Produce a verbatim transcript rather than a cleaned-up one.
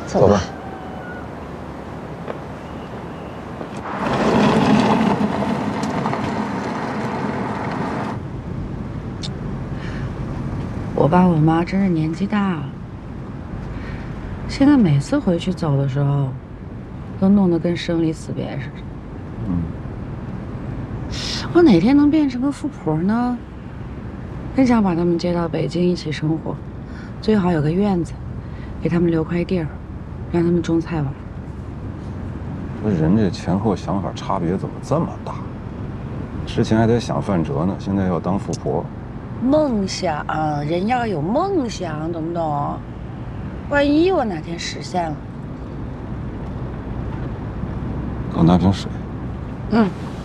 走吧。 我爸我妈真是年纪大了，现在每次回去走的时候，都弄得跟生离死别似的。 嗯， 我哪天能变成个富婆呢？真想把他们接到北京一起生活，最好有个院子，给他们留块地儿，让他们种菜玩。 不是人这前后想法差别怎么这么大？之前还在想范哲呢，现在要当富婆。 梦想，人要有梦想，懂不懂？万一我哪天实现了， 给我拿瓶水。 嗯。